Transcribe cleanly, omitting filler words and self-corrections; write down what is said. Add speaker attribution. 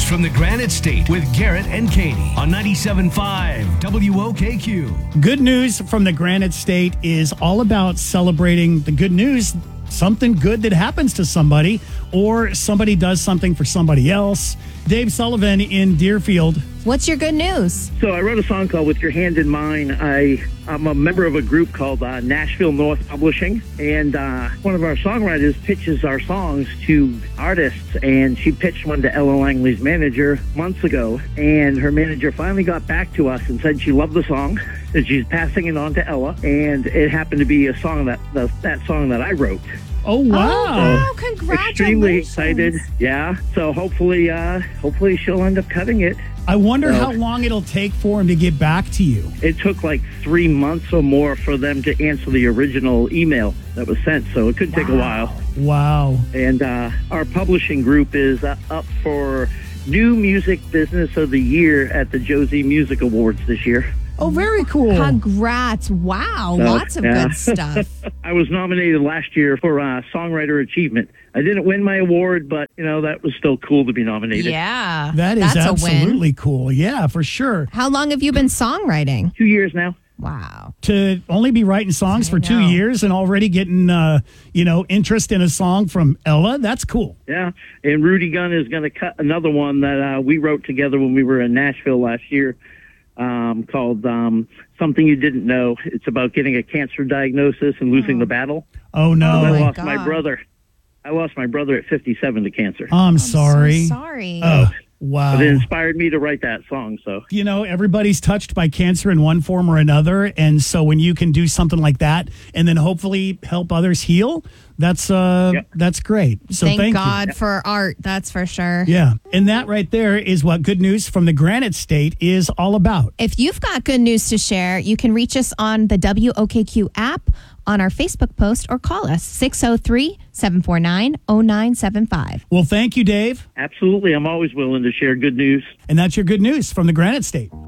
Speaker 1: from the Granite State with Garrett and Katie on 97.5 WOKQ.
Speaker 2: Good news from the Granite State is all about celebrating the good news, something good that happens to somebody, or somebody does something for somebody else. Dave Sullivan in Deerfield.
Speaker 3: What's your good news?
Speaker 4: So I wrote a song called With Your Hand in Mine. I'm a member of a group called Nashville North Publishing, and one of our songwriters pitches our songs to artists, and she pitched one to Ella Langley's manager months ago, and her manager finally got back to us and said she loved the song, and she's passing it on to Ella, and it happened to be a song that song that I wrote.
Speaker 2: Oh, wow.
Speaker 3: Oh, wow, congratulations.
Speaker 4: Extremely excited, yeah. So hopefully she'll end up cutting it.
Speaker 2: I wonder how long it'll take for him to get back to you.
Speaker 4: It took like 3 months or more for them to answer the original email that was sent, so it could take a while.
Speaker 2: Wow.
Speaker 4: And our publishing group is up for New Music Business of the Year at the Josie Music Awards this year.
Speaker 2: Oh, very cool.
Speaker 3: Congrats. Wow. Lots of good stuff.
Speaker 4: I was nominated last year for Songwriter Achievement. I didn't win my award, but, that was still cool to be nominated.
Speaker 3: Yeah.
Speaker 2: That is
Speaker 3: that's
Speaker 2: absolutely
Speaker 3: a win.
Speaker 2: Cool. Yeah, for sure.
Speaker 3: How long have you been songwriting?
Speaker 4: 2 years now.
Speaker 3: Wow.
Speaker 2: To only be writing songs for 2 years and already getting, interest in a song from Ella, that's cool.
Speaker 4: Yeah, and Rudy Gunn is going to cut another one that we wrote together when we were in Nashville last year. Called Something You Didn't Know. It's about getting a cancer diagnosis and losing the battle.
Speaker 2: Oh, no.
Speaker 4: I lost my brother. I lost my brother at 57 to cancer.
Speaker 2: I'm sorry.
Speaker 3: So sorry.
Speaker 2: Oh, wow.
Speaker 4: But it inspired me to write that song. So
Speaker 2: everybody's touched by cancer in one form or another, and so when you can do something like that and then hopefully help others heal, that's great. So thank
Speaker 3: God
Speaker 2: you.
Speaker 3: for art, that's for sure.
Speaker 2: Yeah, and that right there is what Good News from the Granite State is all about.
Speaker 3: If you've got good news to share, you can reach us on the WOKQ app, on our Facebook post, or call us 603-749-0975.
Speaker 2: Well, thank you, Dave.
Speaker 4: absolutely, I'm always willing to share good news.
Speaker 2: And that's your good news from the Granite State.